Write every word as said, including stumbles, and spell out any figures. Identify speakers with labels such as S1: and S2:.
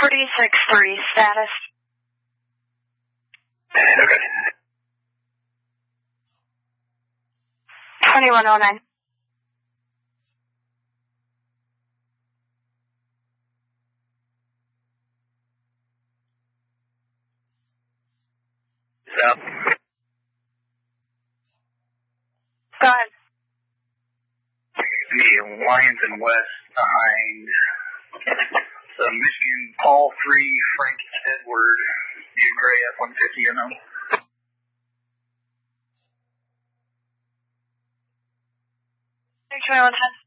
S1: forty-six three, status.
S2: Okay.
S1: twenty-one oh nine.
S2: South.
S1: Go ahead.
S2: The Lions and West behind the Michigan Paul three, Frank Edward, View Gray F one fifty unknown.
S1: twenty-one ten.